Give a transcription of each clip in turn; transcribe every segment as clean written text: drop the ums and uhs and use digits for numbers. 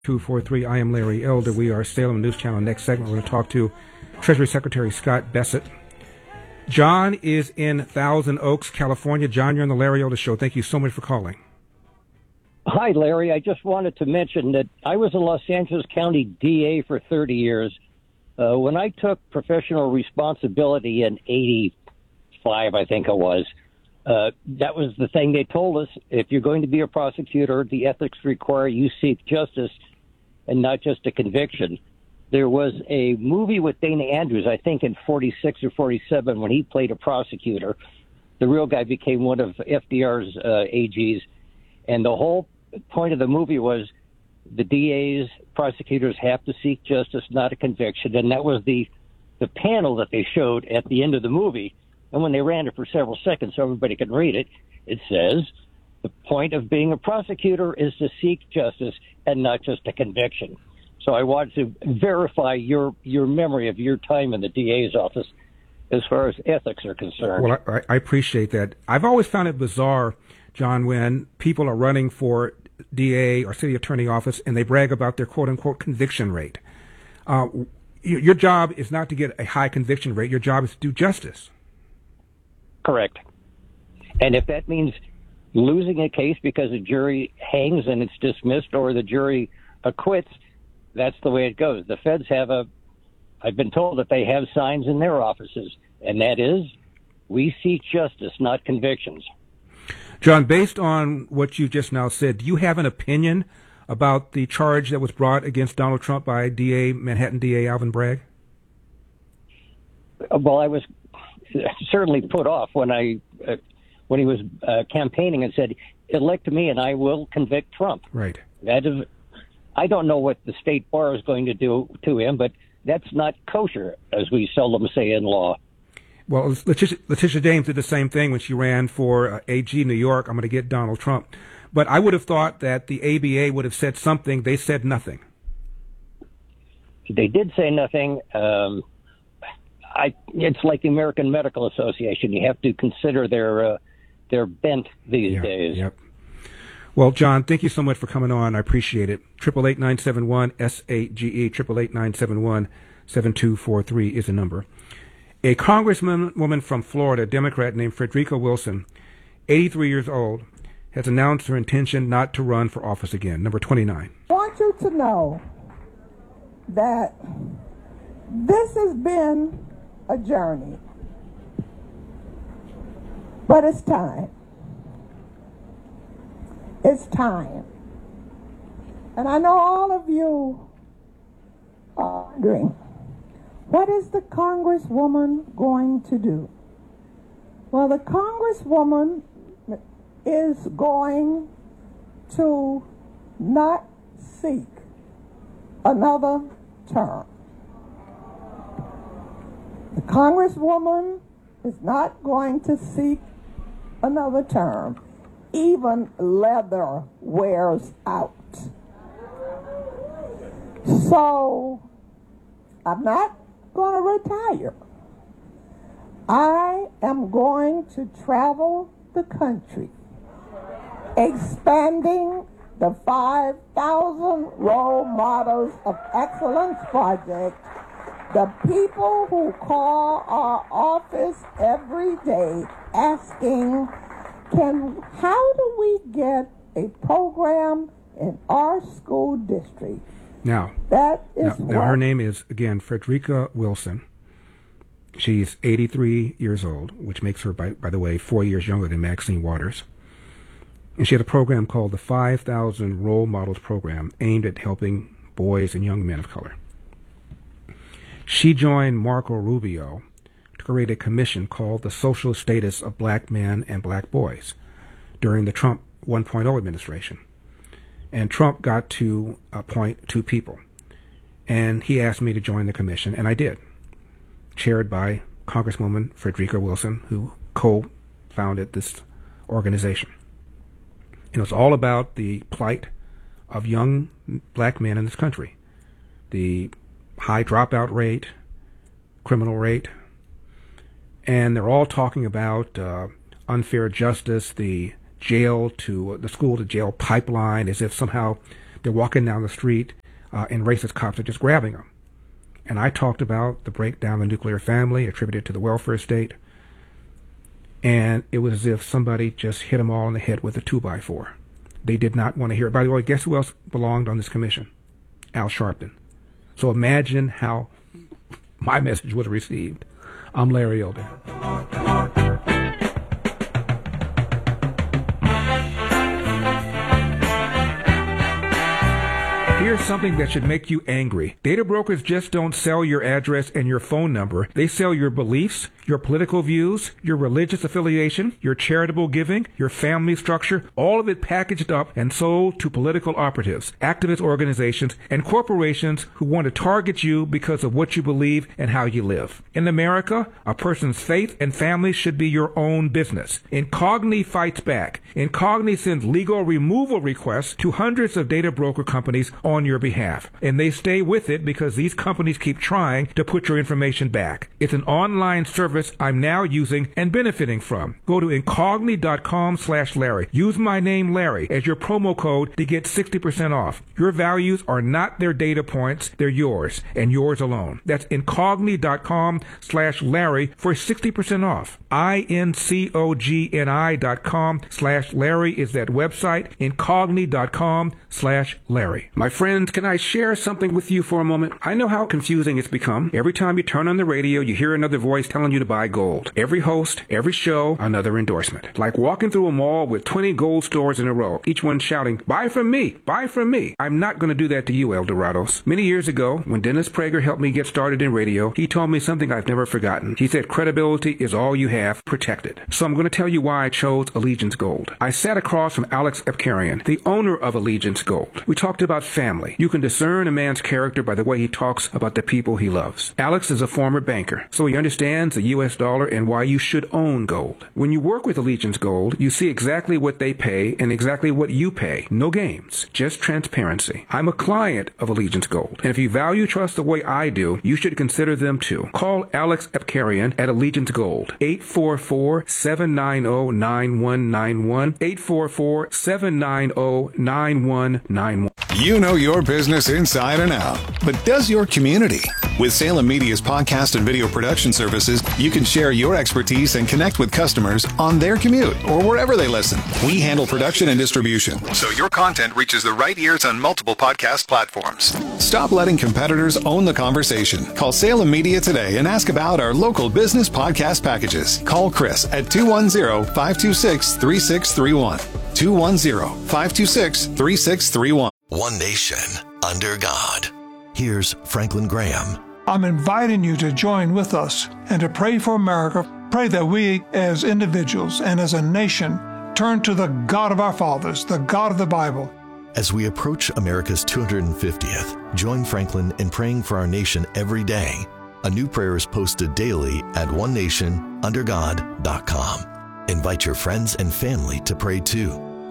243. I am Larry Elder. We are Salem News Channel. Next segment, we're going to talk to Treasury Secretary Scott Bessent. John is in Thousand Oaks, California. John, you're on the Larry Elder Show. Thank you so much for calling. Hi, Larry. I just wanted to mention that I was a Los Angeles County DA for 30 years. When I took professional responsibility in 85, I think it was, that was the thing they told us. If you're going to be a prosecutor, the ethics require you seek justice and not just a conviction. There was a movie with Dana Andrews, I think in 46 or 47, when he played a prosecutor. The real guy became one of FDR's AGs. And the whole point of the movie was the DAs, prosecutors have to seek justice, not a conviction. And that was the panel that they showed at the end of the movie. And when they ran it for several seconds so everybody could read it, it says, the point of being a prosecutor is to seek justice and not just a conviction. So I wanted to verify your memory of your time in the DA's office as far as ethics are concerned. Well, I appreciate that. I've always found it bizarre, John, when people are running for DA or city attorney office and they brag about their quote-unquote conviction rate. Your job is not to get a high conviction rate. Your job is to do justice. Correct. And if that means losing a case because a jury hangs and it's dismissed or the jury acquits, that's the way it goes. The feds have I've been told that they have signs in their offices, and that is, we seek justice, not convictions. John, based on what you just now said, do you have an opinion about the charge that was brought against Donald Trump by Manhattan DA Alvin Bragg? Well, I was certainly put off when he was campaigning and said, elect me and I will convict Trump. Right. That is, I don't know what the state bar is going to do to him, but that's not kosher, as we seldom say in law. Well, Letitia James did the same thing when she ran for AG New York. I'm going to get Donald Trump. But I would have thought that the ABA would have said something. They said nothing. They did say nothing. It's like the American Medical Association. You have to consider their bent these days. Yep. Well, John, thank you so much for coming on. I appreciate it. 888-971-SAGE, 888-971-7243 is the number. A congresswoman from Florida, a Democrat named Frederica Wilson, 83 years old, has announced her intention not to run for office again. Number 29. I want you to know that this has been a journey, but it's time. It's time. And I know all of you are wondering, what is the Congresswoman going to do? Well, the Congresswoman is going to not seek another term. The Congresswoman is not going to seek another term. Even leather wears out. So I'm not going to retire. I am going to travel the country, expanding the 5,000 Role Models of Excellence Project. The people who call our office every day asking, how do we get a program in our school district? Now, her name is, again, Frederica Wilson. She's 83 years old, which makes her, by the way, 4 years younger than Maxine Waters. And she had a program called the 5,000 Role Models Program, aimed at helping boys and young men of color. She joined Marco Rubio to create a commission called the Social Status of Black Men and Black Boys during the Trump 1.0 administration. And Trump got to appoint two people. And he asked me to join the commission, and I did, chaired by Congresswoman Frederica Wilson, who co-founded this organization. And it's all about the plight of young black men in this country, the high dropout rate, criminal rate, and they're all talking about unfair justice, the school to jail pipeline, as if somehow They're walking down the street, and racist cops are just grabbing them. And I talked about the breakdown of the nuclear family attributed to the welfare state. And it was as if somebody just hit them all in the head with a 2x4. They did not want to hear it. By the way, guess who else belonged on this commission? Al Sharpton. So imagine how my message was received. I'm Larry Elder. Here's something that should make you angry. Data brokers just don't sell your address and your phone number. They sell your beliefs, your political views, your religious affiliation, your charitable giving, your family structure, all of it packaged up and sold to political operatives, activist organizations, and corporations who want to target you because of what you believe and how you live. In America, a person's faith and family should be your own business. Incogni fights back. Incogni sends legal removal requests to hundreds of data broker companies on your behalf. And they stay with it because these companies keep trying to put your information back. It's an online service I'm now using and benefiting from. Go to incogni.com/Larry. Use my name Larry as your promo code to get 60% off. Your values are not their data points, they're yours and yours alone. That's incogni.com/Larry for 60% off. incogni.com/Larry is that website. Incogni.com/Larry. My friends, can I share something with you for a moment? I know how confusing it's become. Every time you turn on the radio, you hear another voice telling you to buy gold. Every host, every show, another endorsement. Like walking through a mall with 20 gold stores in a row, each one shouting, buy from me, buy from me. I'm not going to do that to you, Eldorados. Many years ago, when Dennis Prager helped me get started in radio, he told me something I've never forgotten. He said, credibility is all you have, protect it. So I'm going to tell you why I chose Allegiance Gold. I sat across from Alex Epkarian, the owner of Allegiance Gold. We talked about family. You can discern a man's character by the way he talks about the people he loves. Alex is a former banker, so he understands the U.S. dollar and why you should own gold. When you work with Allegiance Gold, you see exactly what they pay and exactly what you pay. No games, just transparency. I'm a client of Allegiance Gold, and if you value trust the way I do, you should consider them too. Call Alex Epkarian at Allegiance Gold, 844-790-9191, 844-790-9191. You know your business inside and out, but does your community? With Salem Media's podcast and video production services, you can share your expertise and connect with customers on their commute or wherever they listen. We handle production and distribution, so your content reaches the right ears on multiple podcast platforms. Stop letting competitors own the conversation. Call Salem Media today and ask about our local business podcast packages. Call Chris at 210-526-3631. 210-526-3631. One nation under God. Here's Franklin Graham. I'm inviting you to join with us and to pray for America. Pray that we as individuals and as a nation turn to the God of our fathers, the God of the Bible. As we approach America's 250th, join Franklin in praying for our nation every day. A new prayer is posted daily at onenationundergod.com. Invite your friends and family to pray too.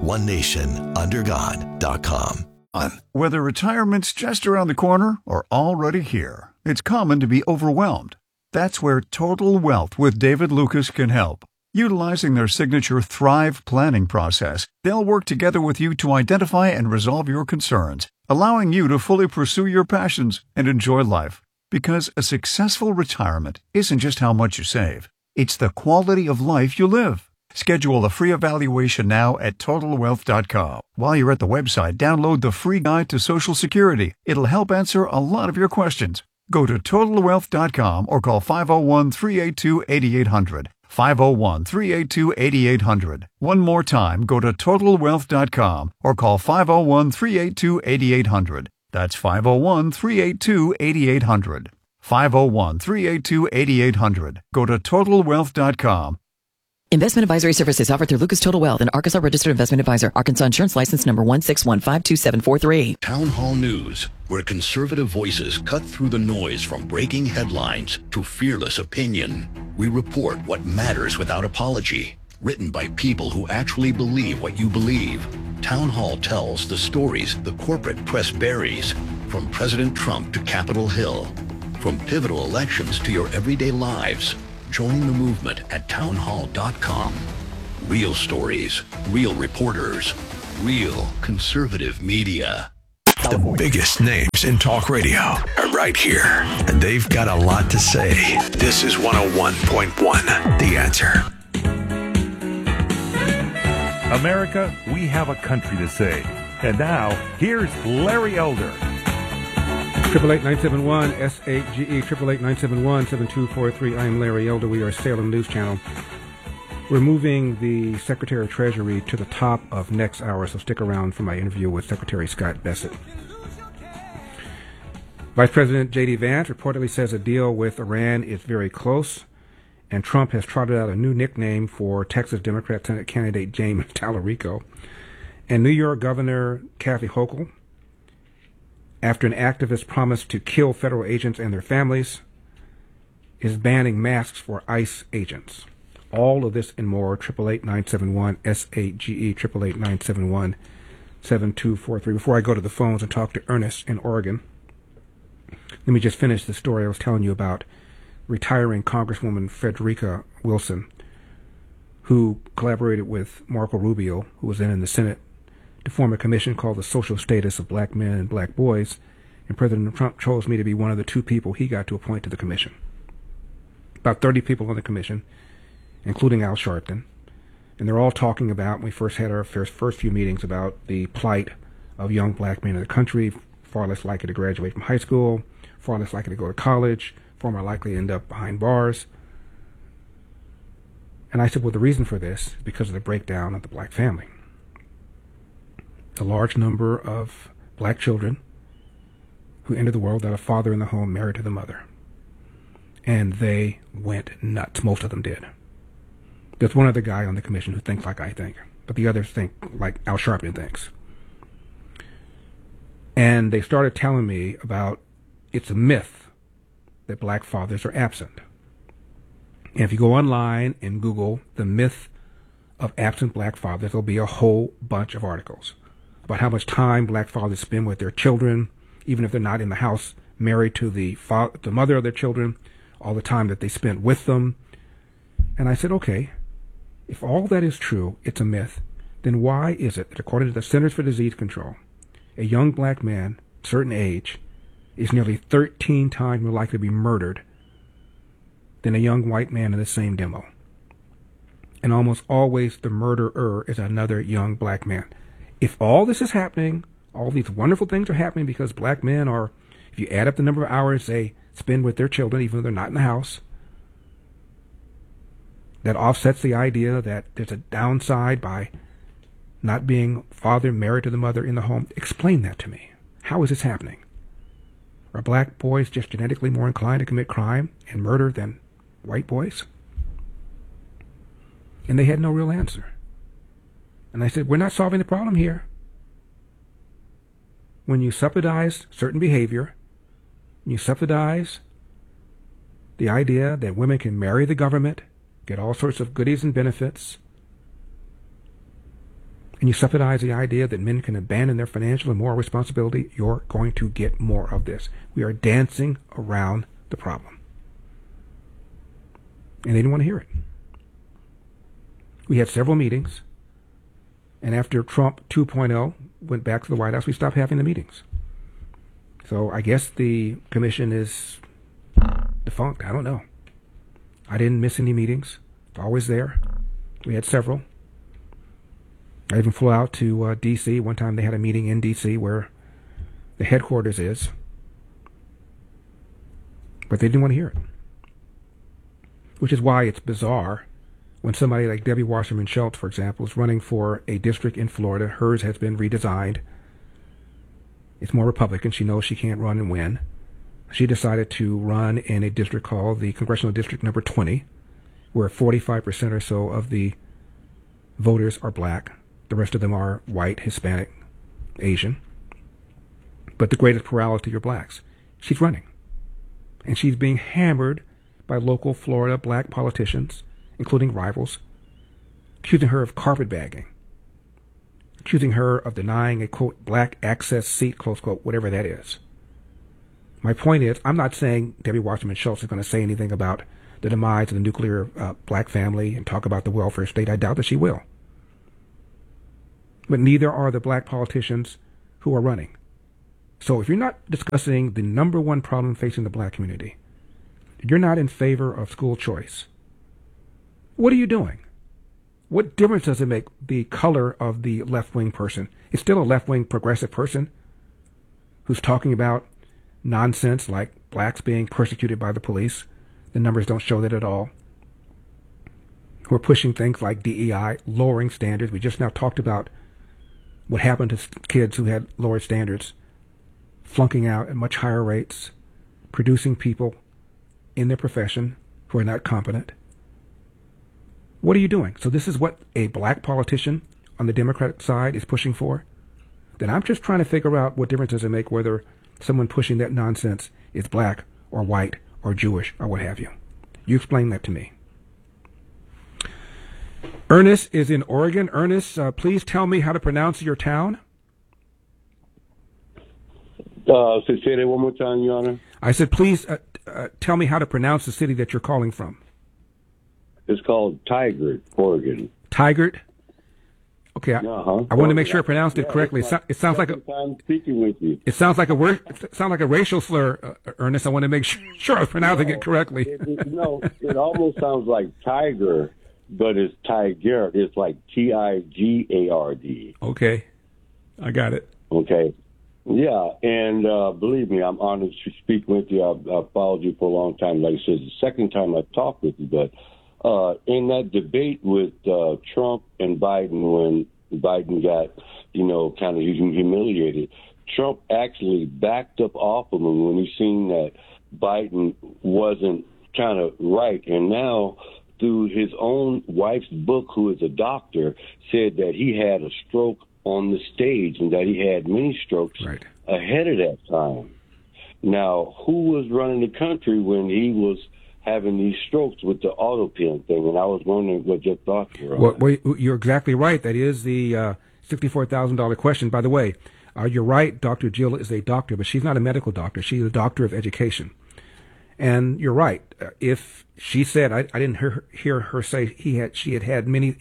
onenationundergod.com. Whether retirement's just around the corner or already here, it's common to be overwhelmed. That's where Total Wealth with David Lucas can help. Utilizing their signature Thrive planning process, they'll work together with you to identify and resolve your concerns, allowing you to fully pursue your passions and enjoy life. Because a successful retirement isn't just how much you save, it's the quality of life you live. Schedule a free evaluation now at TotalWealth.com. While you're at the website, download the free guide to Social Security. It'll help answer a lot of your questions. Go to TotalWealth.com or call 501-382-8800. 501-382-8800. One more time, go to TotalWealth.com or call 501-382-8800. That's 501-382-8800. 501-382-8800. Go to TotalWealth.com. Investment advisory services offered through Lucas Total Wealth, an Arkansas registered investment advisor. Arkansas Insurance License Number 1615273. Town Hall News, where conservative voices cut through the noise from breaking headlines to fearless opinion. We report what matters without apology. Written by people who actually believe what you believe. Town Hall tells the stories the corporate press buries, from President Trump to Capitol Hill, from pivotal elections to your everyday lives. Join the movement at townhall.com. Real stories, real reporters, real conservative media. The biggest names in talk radio are right here, and they've got a lot to say. This is 101.1 The Answer. America, we have a country to say. And now, here's Larry Elder. 888-971-SAGE, 888-971-7243. I am Larry Elder. We are Salem News Channel. We're moving the Secretary of Treasury to the top of next hour, so stick around for my interview with Secretary Scott Bessent. Vice President J.D. Vance reportedly says a deal with Iran is very close, and Trump has trotted out a new nickname for Texas Democrat Senate candidate James Tallarico. And New York Governor Kathy Hochul, after an activist promised to kill federal agents and their families, is banning masks for ICE agents. All of this and more, 888-971-SAGE, 888-971-7243. Before I go to the phones and talk to Ernest in Oregon, let me just finish the story I was telling you about retiring Congresswoman Frederica Wilson, who collaborated with Marco Rubio, who was then in the Senate, to form a commission called the Social Status of Black Men and Black Boys, and President Trump chose me to be one of the two people he got to appoint to the commission. About 30 people on the commission, including Al Sharpton, and they're all talking about, when we first had our first few meetings, about the plight of young black men in the country, far less likely to graduate from high school, far less likely to go to college, far more likely to end up behind bars. And I said, well, the reason for this is because of the breakdown of the black family. A large number of black children who entered the world without a father in the home married to the mother. And they went nuts. Most of them did. There's one other guy on the commission who thinks like I think, but the others think like Al Sharpton thinks. And they started telling me about it's a myth that black fathers are absent. And if you go online and Google the myth of absent black fathers, there'll be a whole bunch of articles about how much time black fathers spend with their children, even if they're not in the house, married to the mother of their children, all the time that they spent with them. And I said, okay, if all that is true, it's a myth, then why is it that according to the Centers for Disease Control, a young black man, certain age, is nearly 13 times more likely to be murdered than a young white man in the same demo? And almost always the murderer is another young black man. If all this is happening, all these wonderful things are happening because black men are, if you add up the number of hours they spend with their children, even though they're not in the house, that offsets the idea that there's a downside by not being father married to the mother in the home. Explain that to me. How is this happening? Are black boys just genetically more inclined to commit crime and murder than white boys? And they had no real answer. And I said, we're not solving the problem here. When you subsidize certain behavior, you subsidize the idea that women can marry the government, get all sorts of goodies and benefits, and you subsidize the idea that men can abandon their financial and moral responsibility, you're going to get more of this. We are dancing around the problem. And they didn't want to hear it. We had several meetings, and after Trump 2.0 went back to the White House, we stopped having the meetings. So I guess the commission is defunct. I don't know. I didn't miss any meetings. Always there. We had several. I even flew out to D.C. One time they had a meeting in D.C. where the headquarters is. But they didn't want to hear it. Which is why it's bizarre when somebody like Debbie Wasserman Schultz, for example, is running for a district in Florida. Hers has been redesigned. It's more Republican. She knows she can't run and win. She decided to run in a district called the Congressional District Number 20, where 45% or so of the voters are black. The rest of them are white, Hispanic, Asian. But the greatest plurality are blacks. She's running. And she's being hammered by local Florida black politicians, including rivals, accusing her of carpetbagging, accusing her of denying a, quote, black access seat, close quote, whatever that is. My point is, I'm not saying Debbie Wasserman Schultz is going to say anything about the demise of the nuclear black family and talk about the welfare state. I doubt that she will. But neither are the black politicians who are running. So if you're not discussing the number one problem facing the black community, you're not in favor of school choice, what are you doing? What difference does it make the color of the left-wing person? It's still a left-wing progressive person who's talking about nonsense like blacks being persecuted by the police. The numbers don't show that at all. We're pushing things like DEI, lowering standards. We just now talked about what happened to kids who had lowered standards, flunking out at much higher rates, producing people in their profession who are not competent. What are you doing? So this is what a black politician on the Democratic side is pushing for? Then I'm just trying to figure out what difference does it make whether someone pushing that nonsense is black or white or Jewish or what have you. You explain that to me. Ernest is in Oregon. Ernest, please tell me how to pronounce your town. Say that one more time, Your Honor. I said, please tell me how to pronounce the city that you're calling from. It's called Tigard, Oregon. Tigard? Okay, I want to make sure I pronounced it correctly. It sounds like I'm speaking with you. It sounds like a racial slur, Ernest. I want to make sure I'm pronouncing it correctly. It almost sounds like tiger, but it's Tigard. It's like Tigard. Okay, I got it. Okay, yeah, and believe me, I'm honored to speak with you. I've followed you for a long time. Like I said, it's the second time I've talked with you, but. In that debate with Trump and Biden, when Biden got, kind of humiliated, Trump actually backed up off of him when he seen that Biden wasn't kind of right. And now, through his own wife's book, who is a doctor, said that he had a stroke on the stage and that he had many strokes ahead of that time. Now, who was running the country when he was having these strokes with the auto pen thing? And I was wondering what your thoughts were on well, you're exactly right. That is the $64,000 question. By the way, you're right. Dr. Jill is a doctor, but she's not a medical doctor. She's a doctor of education. And you're right. If she said, I didn't hear her say he had many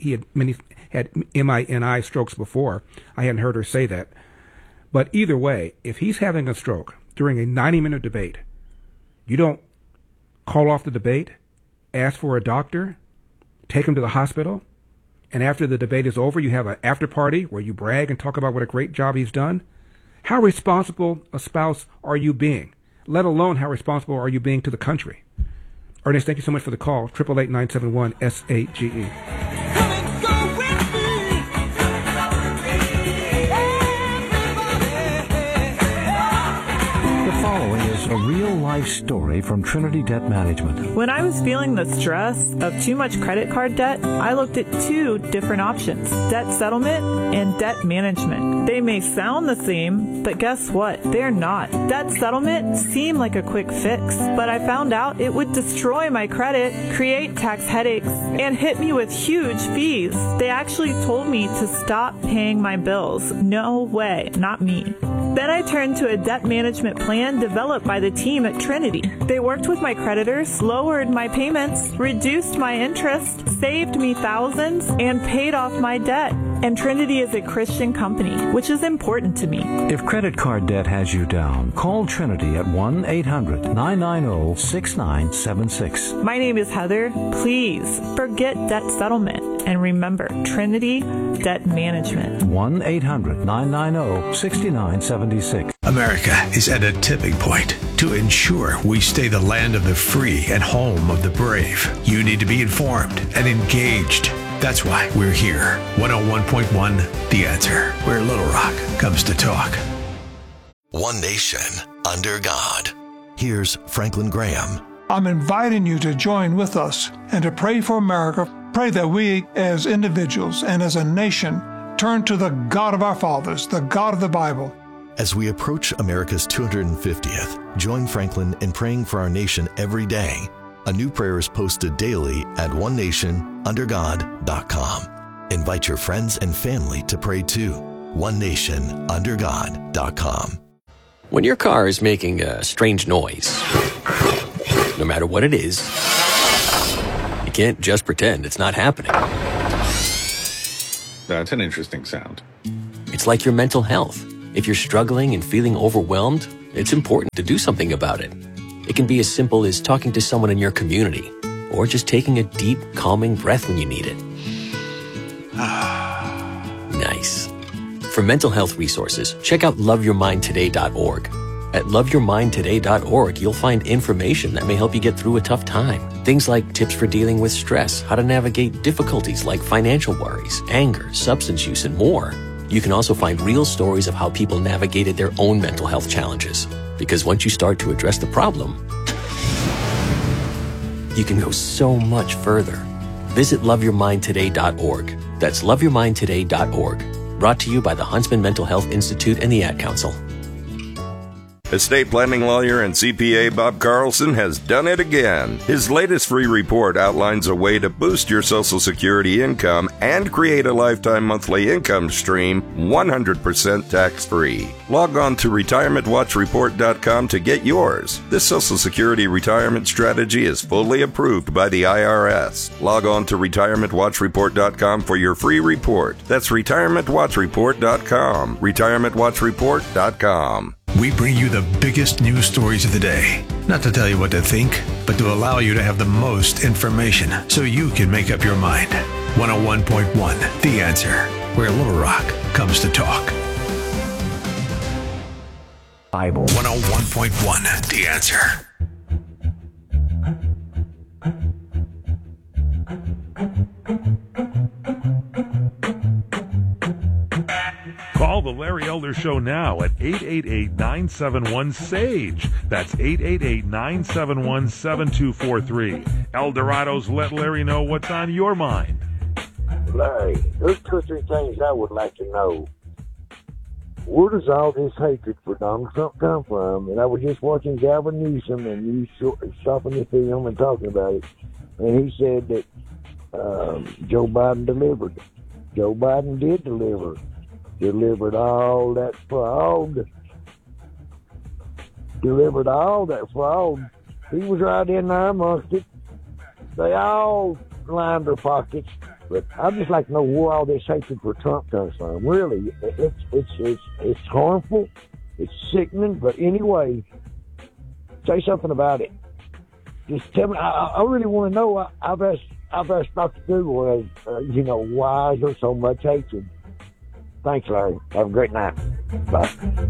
MINI strokes before. I hadn't heard her say that. But either way, if he's having a stroke during a 90-minute debate, you don't call off the debate, ask for a doctor, take him to the hospital, and after the debate is over, you have an after party where you brag and talk about what a great job he's done. How responsible a spouse are you being? Let alone how responsible are you being to the country? Ernest, thank you so much for the call. 888-971-SAGE. A real-life story from Trinity Debt Management. When I was feeling the stress of too much credit card debt, I looked at two different options: debt settlement and debt management. They may sound the same, but guess what? They're not. Debt settlement seemed like a quick fix, but I found out it would destroy my credit, create tax headaches, and hit me with huge fees. They actually told me to stop paying my bills. No way, not me. Then I turned to a debt management plan developed by the team at Trinity. They worked with my creditors, lowered my payments, reduced my interest, saved me thousands, and paid off my debt. And Trinity is a Christian company, which is important to me. If credit card debt has you down, call Trinity at 1-800-990-6976. My name is Heather. Please forget debt settlement. And remember, Trinity Debt Management. 1-800-990-6976. America is at a tipping point. To ensure we stay the land of the free and home of the brave, you need to be informed and engaged. That's why we're here. 101.1 The Answer, where Little Rock comes to talk. One nation under God. Here's Franklin Graham. I'm inviting you to join with us and to pray for America. Pray that we as individuals and as a nation turn to the God of our fathers, the God of the Bible. As we approach America's 250th, join Franklin in praying for our nation every day. A new prayer is posted daily at onenationundergod.com. Invite your friends and family to pray too. onenationundergod.com. When your car is making a strange noise, no matter what it is, you can't just pretend it's not happening. That's an interesting sound. It's like your mental health. If you're struggling and feeling overwhelmed, it's important to do something about it. It can be as simple as talking to someone in your community, or just taking a deep, calming breath when you need it. Nice. For mental health resources, check out loveyourmindtoday.org. At loveyourmindtoday.org, you'll find information that may help you get through a tough time. Things like tips for dealing with stress, how to navigate difficulties like financial worries, anger, substance use, and more. You can also find real stories of how people navigated their own mental health challenges. Because once you start to address the problem, you can go so much further. Visit loveyourmindtoday.org. That's loveyourmindtoday.org. Brought to you by the Huntsman Mental Health Institute and the Ad Council. Estate planning lawyer and CPA Bob Carlson has done it again. His latest free report outlines a way to boost your Social Security income and create a lifetime monthly income stream 100% tax-free. Log on to retirementwatchreport.com to get yours. This Social Security retirement strategy is fully approved by the IRS. Log on to retirementwatchreport.com for your free report. That's retirementwatchreport.com. retirementwatchreport.com. We bring you the biggest news stories of the day. Not to tell you what to think, but to allow you to have the most information so you can make up your mind. 101.1, The Answer, where Little Rock comes to talk. Bible. 101.1, The Answer. Call the Larry Elder Show now at 888-971-SAGE. That's 888-971-7243. El Dorado's Let Larry Know What's on Your Mind. Larry, there's 2 or 3 things I would like to know. Where does all this hatred for Donald Trump come from? And I was just watching Gavin Newsom, and you stopping the film and talking about it. And he said that Joe Biden delivered. Joe Biden did deliver. Delivered all that fraud. Delivered all that fraud. He was right in there amongst it. They all lined their pockets. But I'd just like to know where all this hatred for Trump comes from. Really, it's harmful. It's sickening. But anyway, say something about it. Just tell me. I really want to know. I've asked Dr. Google, why is there so much hatred? Thanks, Larry. Have a great night. Bye.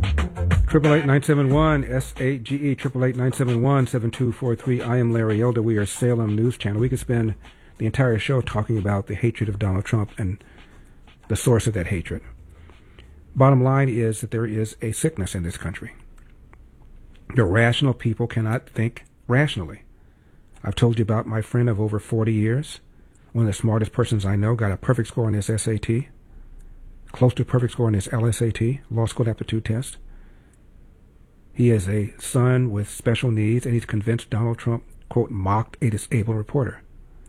888-971-SAGE, 888-971-7243. I am Larry Elder. We are Salem News Channel. We could spend the entire show talking about the hatred of Donald Trump and the source of that hatred. Bottom line is that there is a sickness in this country. The rational people cannot think rationally. I've told you about my friend of over 40 years, one of the smartest persons I know, got a perfect score on his SAT. Close to a perfect score in his LSAT, Law School Aptitude Test. He is a son with special needs, and he's convinced Donald Trump, quote, mocked a disabled reporter.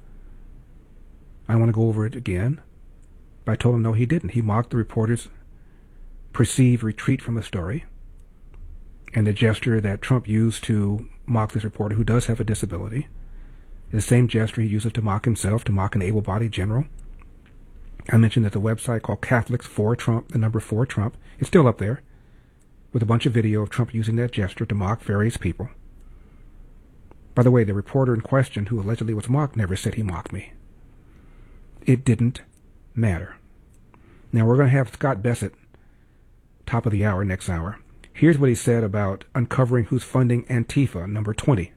I want to go over it again, but I told him no, he didn't. He mocked the reporter's perceived retreat from the story, and the gesture that Trump used to mock this reporter, who does have a disability, is the same gesture he uses to mock himself, to mock an able-bodied general. I mentioned that the website called Catholics for Trump, the number 4 Trump, is still up there with a bunch of video of Trump using that gesture to mock various people. By the way, the reporter in question who allegedly was mocked never said he mocked me. It didn't matter. Now we're going to have Scott Bessett, top of the hour, next hour. Here's what he said about uncovering who's funding Antifa, number 20.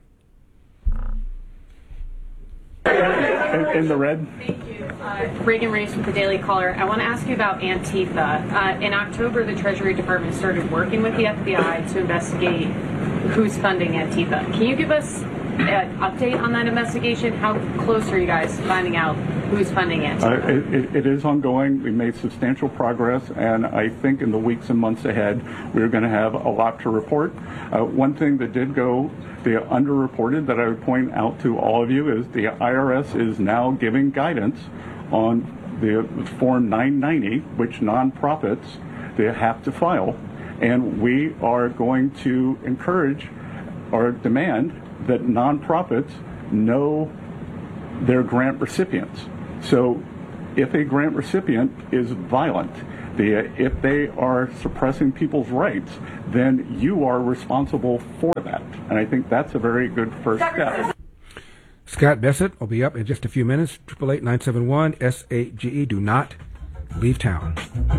In the red. Thank you. Reagan Race with the Daily Caller. I want to ask you about Antifa. In October, the Treasury Department started working with the FBI to investigate who's funding Antifa. Can you give us an update on that investigation? How close are you guys to finding out who's funding Antifa? It is ongoing. We made substantial progress, and I think in the weeks and months ahead, we're going to have a lot to report. One thing that did go the underreported that I would point out to all of you is the IRS is now giving guidance on the Form 990, which nonprofits they have to file. And we are going to encourage or demand that nonprofits know their grant recipients. So if a grant recipient is violent, If they are suppressing people's rights, then you are responsible for that. And I think that's a very good first step. Scott Bessett will be up in just a few minutes. 888-971-SAGE. Do not leave town.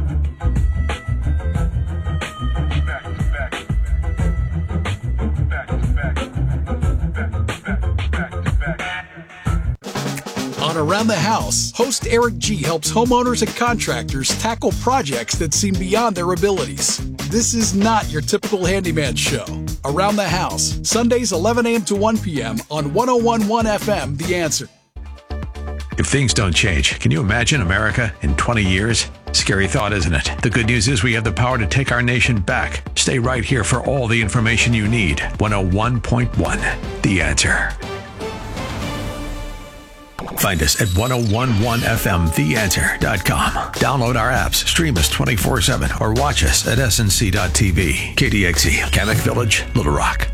On Around the House, host Eric G. helps homeowners and contractors tackle projects that seem beyond their abilities. This is not your typical handyman show. Around the House, Sundays 11 a.m. to 1 p.m. on 101.1 FM, The Answer. If things don't change, can you imagine America in 20 years? Scary thought, isn't it? The good news is we have the power to take our nation back. Stay right here for all the information you need. 101.1, The Answer. Find us at 1011fmtheanswer.com. Download our apps, stream us 24/7, or watch us at snc.tv. KDXE, Kamek Village, Little Rock.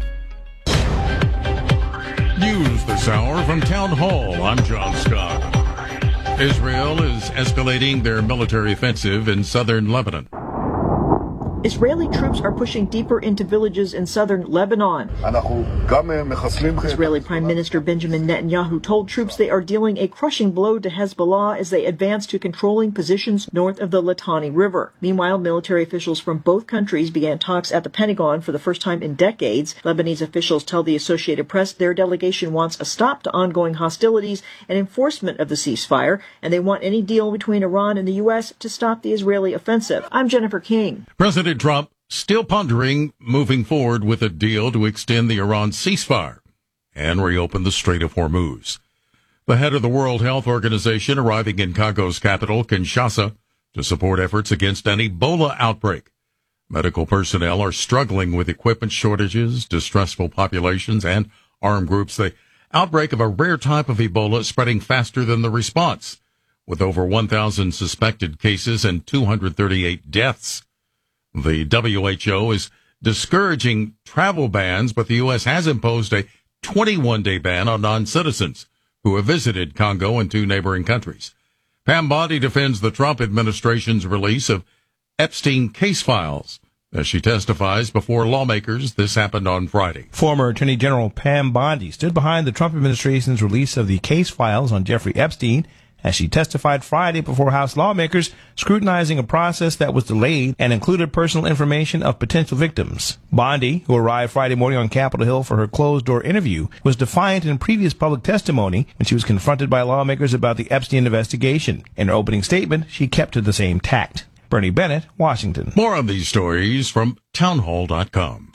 News this hour from Town Hall. I'm John Scott. Israel is escalating their military offensive in southern Lebanon. Israeli troops are pushing deeper into villages in southern Lebanon. Israeli Prime Minister Benjamin Netanyahu told troops they are dealing a crushing blow to Hezbollah as they advance to controlling positions north of the Litani River. Meanwhile, military officials from both countries began talks at the Pentagon for the first time in decades. Lebanese officials tell the Associated Press their delegation wants a stop to ongoing hostilities and enforcement of the ceasefire, and they want any deal between Iran and the U.S. to stop the Israeli offensive. I'm Jennifer King. President Trump still pondering moving forward with a deal to extend the Iran ceasefire and reopen the Strait of Hormuz. The head of the World Health Organization arriving in Congo's capital, Kinshasa, to support efforts against an Ebola outbreak. Medical personnel are struggling with equipment shortages, distressful populations, and armed groups. The outbreak of a rare type of Ebola spreading faster than the response, with over 1,000 suspected cases and 238 deaths. The WHO is discouraging travel bans, but the U.S. has imposed a 21-day ban on non-citizens who have visited Congo and two neighboring countries. Pam Bondi defends the Trump administration's release of Epstein case files as she testifies before lawmakers. This happened on Friday. Former Attorney General Pam Bondi stood behind the Trump administration's release of the case files on Jeffrey Epstein as she testified Friday before House lawmakers scrutinizing a process that was delayed and included personal information of potential victims. Bondi, who arrived Friday morning on Capitol Hill for her closed-door interview, was defiant in previous public testimony when she was confronted by lawmakers about the Epstein investigation. In her opening statement, she kept to the same tact. Bernie Bennett, Washington. More on these stories from townhall.com.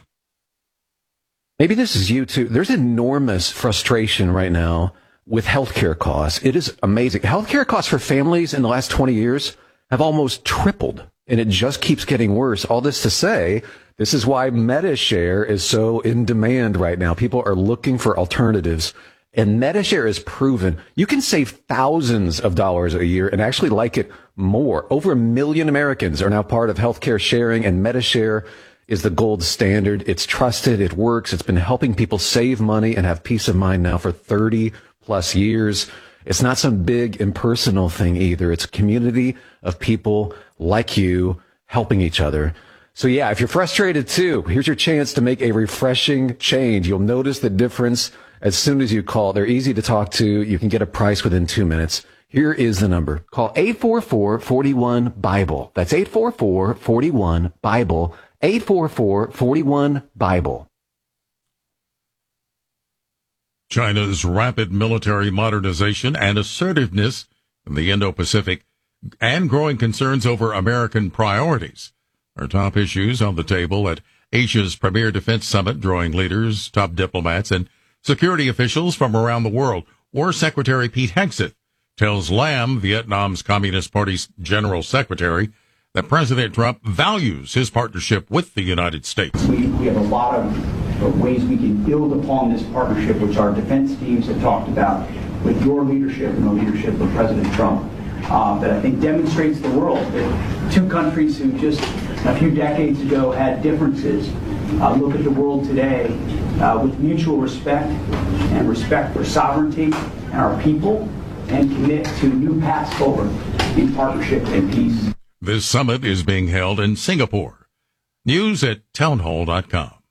Maybe this is you too. There's enormous frustration right now with healthcare costs. It is amazing. Healthcare costs for families in the last 20 years have almost tripled, and it just keeps getting worse. All this to say, this is why MediShare is so in demand right now. People are looking for alternatives, and MediShare is proven you can save thousands of dollars a year and actually like it more. Over 1 million Americans are now part of healthcare sharing, and MediShare is the gold standard. It's trusted. It works. It's been helping people save money and have peace of mind now for 30+ years. It's not some big impersonal thing either. It's a community of people like you helping each other. So yeah, if you're frustrated too, here's your chance to make a refreshing change. You'll notice the difference as soon as you call. They're easy to talk to. You can get a price within 2 minutes. Here is the number. Call 844-41-BIBLE. That's 844-41-BIBLE. 844-41-BIBLE. China's rapid military modernization and assertiveness in the Indo-Pacific and growing concerns over American priorities are top issues on the table at Asia's premier defense summit, drawing leaders, top diplomats, and security officials from around the world. War Secretary Pete Hegseth tells Lam, Vietnam's Communist Party's general secretary, that President Trump values his partnership with the United States. We have a lot of ways we can build upon this partnership, which our defense teams have talked about, with your leadership and the leadership of President Trump, that I think demonstrates the world that two countries who just a few decades ago had differences look at the world today with mutual respect and respect for sovereignty and our people, and commit to new paths forward in partnership and peace. This summit is being held in Singapore. News at townhall.com.